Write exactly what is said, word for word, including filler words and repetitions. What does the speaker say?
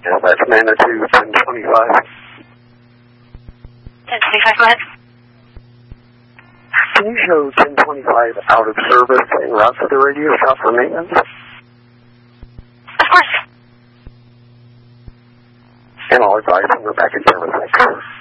Yeah, that's Manitou ten twenty-five. ten twenty-five, go ahead. Can you show ten twenty-five out of service and route to the radio shop for maintenance? Of course. And I'll advise when we're back in service.